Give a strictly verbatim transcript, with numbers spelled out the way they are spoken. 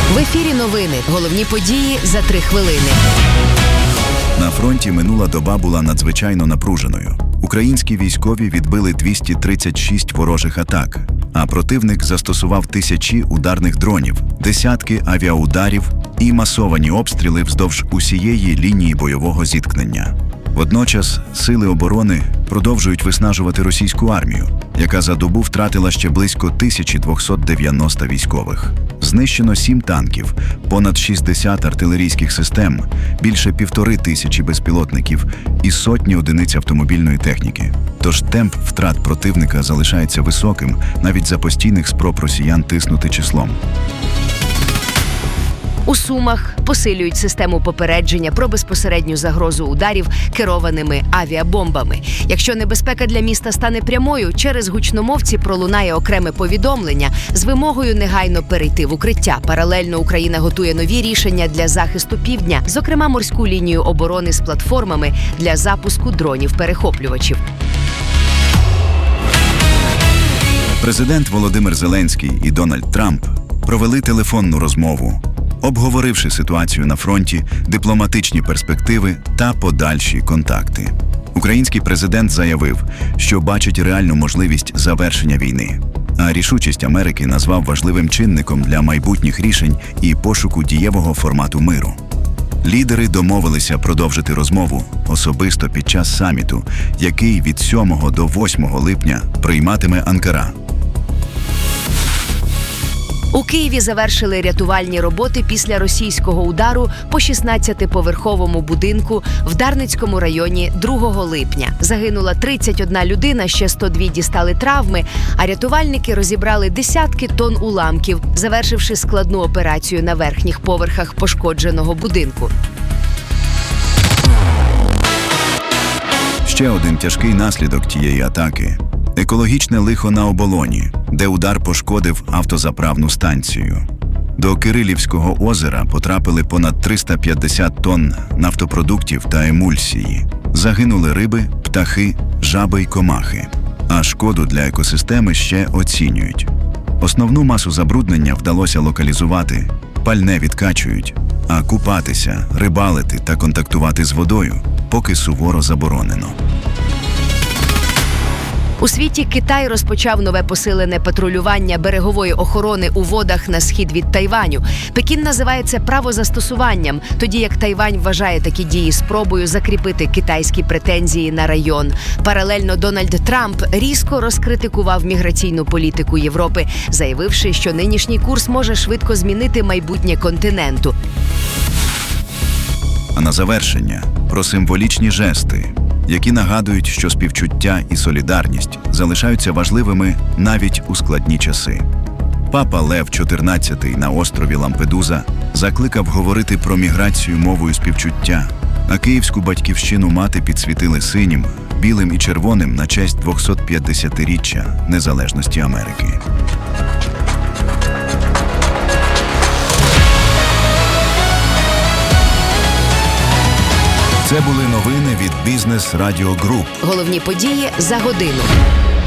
В ефірі новини. Головні події за три хвилини. На фронті минула доба була надзвичайно напруженою. Українські військові відбили двісті тридцять шість ворожих атак, а противник застосував тисячі ударних дронів, десятки авіаударів і масовані обстріли вздовж усієї лінії бойового зіткнення. Водночас сили оборони продовжують виснажувати російську армію, яка за добу втратила ще близько тисяча двісті дев'яносто військових. Знищено сім танків, понад шістдесят артилерійських систем, більше півтори тисячі безпілотників і сотні одиниць автомобільної техніки. Тож темп втрат противника залишається високим навіть за постійних спроб росіян тиснути числом. У Сумах посилюють систему попередження про безпосередню загрозу ударів керованими авіабомбами. Якщо небезпека для міста стане прямою, через гучномовці пролунає окреме повідомлення з вимогою негайно перейти в укриття. Паралельно Україна готує нові рішення для захисту півдня, зокрема морську лінію оборони з платформами для запуску дронів-перехоплювачів. Президент Володимир Зеленський і Дональд Трамп провели телефонну розмову, обговоривши ситуацію на фронті, дипломатичні перспективи та подальші контакти. Український президент заявив, що бачить реальну можливість завершення війни, а рішучість Америки назвав важливим чинником для майбутніх рішень і пошуку дієвого формату миру. Лідери домовилися продовжити розмову особисто під час саміту, який від сьомого до восьмого липня прийматиме Анкара. У Києві завершили рятувальні роботи після російського удару по шістнадцятиповерховому будинку в Дарницькому районі другого липня. Загинула тридцять одна людина, ще сто дві дістали травми, а рятувальники розібрали десятки тонн уламків, завершивши складну операцію на верхніх поверхах пошкодженого будинку. Ще один тяжкий наслідок тієї атаки – екологічне лихо на Оболоні, де удар пошкодив автозаправну станцію. До Кирилівського озера потрапили понад триста п'ятдесят тонн нафтопродуктів та емульсії. Загинули риби, птахи, жаби й комахи. А шкоду для екосистеми ще оцінюють. Основну масу забруднення вдалося локалізувати, пальне відкачують, а купатися, рибалити та контактувати з водою поки суворо заборонено. У світі Китай розпочав нове посилене патрулювання берегової охорони у водах на схід від Тайваню. Пекін називає це правозастосуванням, тоді як Тайвань вважає такі дії спробою закріпити китайські претензії на район. Паралельно Дональд Трамп різко розкритикував міграційну політику Європи, заявивши, що нинішній курс може швидко змінити майбутнє континенту. А на завершення про символічні жести, які нагадують, що співчуття і солідарність залишаються важливими навіть у складні часи. Папа Лев чотирнадцятий на острові Лампедуза закликав говорити про міграцію мовою співчуття, а київську батьківщину мати підсвітили синім, білим і червоним на честь двохсотп'ятдесятиріччя незалежності Америки. Це були новини від Бізнес Радіо Груп. Головні події за годину.